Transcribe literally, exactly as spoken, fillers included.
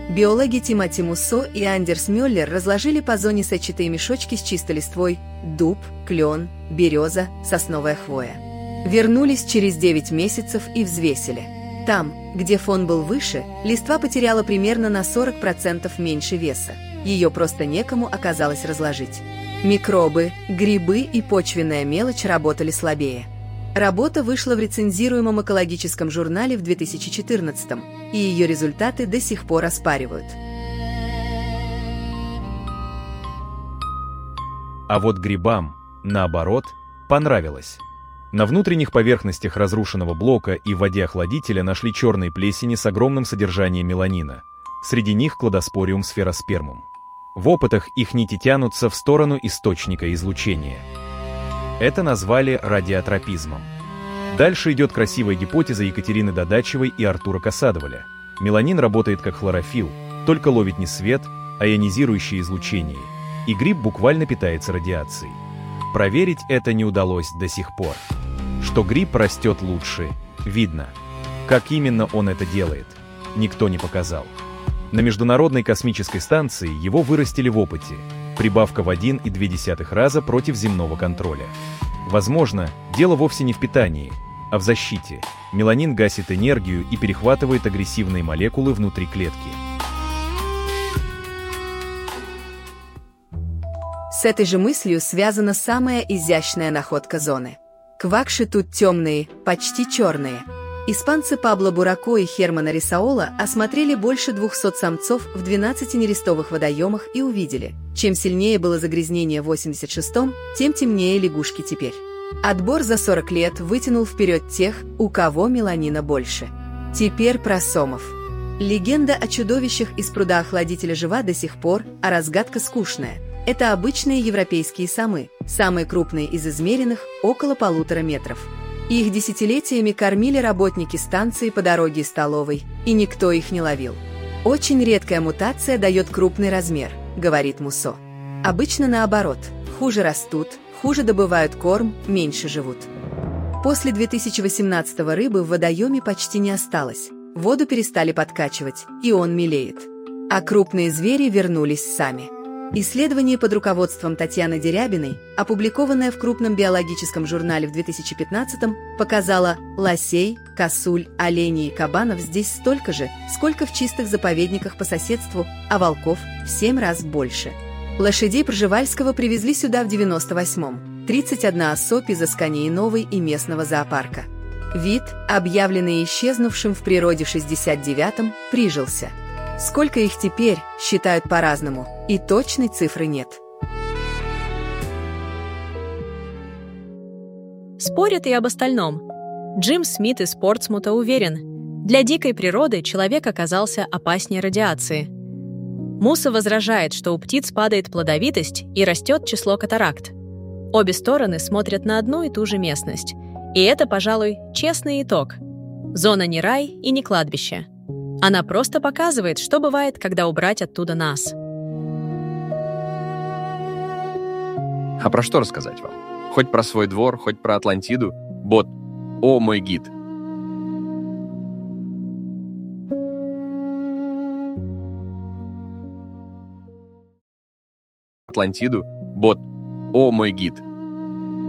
Биологи Тимоти Муссо и Андерс Мюллер разложили по зоне сетчатые мешочки с чистой листвой: дуб, клен, береза, сосновая хвоя. Вернулись через девять месяцев и взвесили. Там, где фон был выше, листва потеряла примерно на сорок процентов меньше веса. Ее просто некому оказалось разложить. Микробы, грибы и почвенная мелочь работали слабее. Работа вышла в рецензируемом экологическом журнале в две тысячи четырнадцатом, и ее результаты до сих пор оспаривают. А вот грибам, наоборот, понравилось. На внутренних поверхностях разрушенного блока и в воде охладителя нашли черные плесени с огромным содержанием меланина. Среди них кладоспориум сфероспермум. В опытах их нити тянутся в сторону источника излучения. Это назвали радиотропизмом. Дальше идет красивая гипотеза Екатерины Додачевой и Артура Касадоваля. Меланин работает как хлорофилл, только ловит не свет, а ионизирующее излучение. И гриб буквально питается радиацией. Проверить это не удалось до сих пор. Что гриб растет лучше, видно. Как именно он это делает, никто не показал. На Международной космической станции его вырастили в опыте. Прибавка в один и две десятых раза против земного контроля. Возможно, дело вовсе не в питании, а в защите. Меланин гасит энергию и перехватывает агрессивные молекулы внутри клетки. С этой же мыслью связана самая изящная находка зоны. Квакши тут темные, почти черные. Испанцы Пабло Бурако и Хермана Рисаола осмотрели больше двухсот самцов в двенадцати нерестовых водоемах и увидели, чем сильнее было загрязнение в восемьдесят шестом, тем темнее лягушки теперь. Отбор за сорок лет вытянул вперед тех, у кого меланина больше. Теперь про сомов. Легенда о чудовищах из пруда-охладителя жива до сих пор, а разгадка скучная. Это обычные европейские самы, самые крупные из измеренных, около полутора метров. Их десятилетиями кормили работники станции по дороге из столовой, и никто их не ловил. Очень редкая мутация дает крупный размер, говорит Муссо. Обычно наоборот, хуже растут, хуже добывают корм, меньше живут. После две тысячи восемнадцатого рыбы в водоеме почти не осталось, воду перестали подкачивать, и он мелеет. А крупные звери вернулись сами. Исследование под руководством Татьяны Дерябиной, опубликованное в крупном биологическом журнале в две тысячи пятнадцатом, показало: лосей, косуль, оленей и кабанов здесь столько же, сколько в чистых заповедниках по соседству, а волков в семь раз больше. Лошадей Пржевальского привезли сюда в девяносто восьмом, тридцать одна особь из Аскании Новой и местного зоопарка. Вид, объявленный исчезнувшим в природе в шестьдесят девятом, прижился. Сколько их теперь, считают по-разному, и точной цифры нет. Спорят и об остальном. Джим Смит из Портсмута уверен, для дикой природы человек оказался опаснее радиации. Муссо возражает, что у птиц падает плодовитость и растет число катаракт. Обе стороны смотрят на одну и ту же местность. И это, пожалуй, честный итог. Зона не рай и не кладбище. Она просто показывает, что бывает, когда убрать оттуда нас. А про что рассказать вам? Хоть про свой двор, хоть про Атлантиду. Бот, о мой гид. Атлантиду. Бот, о мой гид.